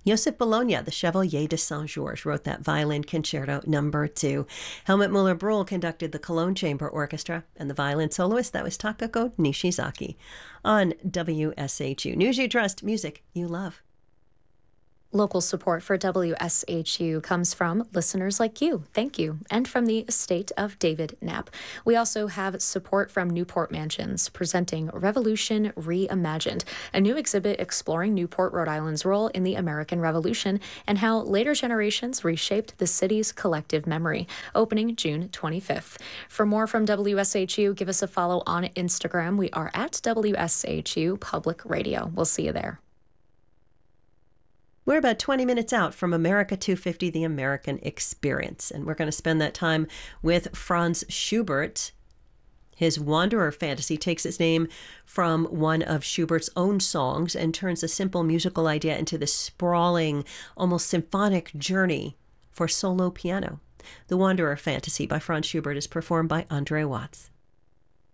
Joseph Bologna, the Chevalier de Saint-Georges, wrote that Violin Concerto Number 2. Helmut Muller-Brühl conducted the Cologne Chamber Orchestra, and the violin soloist, that was Takako Nishizaki. On WSHU News You Trust, music you love. Local support for WSHU comes from listeners like you. Thank you. And from the estate of David Knapp. We also have support from Newport Mansions, presenting Revolution Reimagined, a new exhibit exploring Newport, Rhode Island's role in the American Revolution and how later generations reshaped the city's collective memory, opening June 25th. For more from WSHU, give us a follow on Instagram. We are at WSHU Public Radio. We'll see you there. We're about 20 minutes out from America 250, the American Experience, and we're going to spend that time with Franz Schubert. His Wanderer Fantasy takes its name from one of Schubert's own songs and turns a simple musical idea into this sprawling, almost symphonic journey for solo piano. The Wanderer Fantasy by Franz Schubert is performed by Andre Watts.